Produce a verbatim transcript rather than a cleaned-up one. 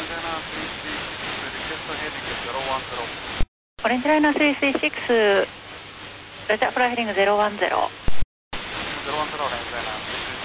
オレンジライナースリースリーシックス、レジャーフライヘディングゼロワンゼロ。 ゼロワンゼロ、オレンジライナースリースリーシックス。